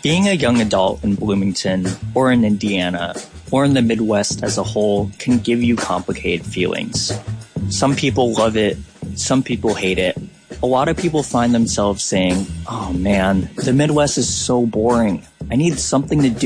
Being a young adult in Bloomington, or in Indiana, or in the Midwest as a whole can give you complicated feelings. Some people love it, some people hate it. A lot of people find themselves saying, "Oh man, the Midwest is so boring. I need something to do."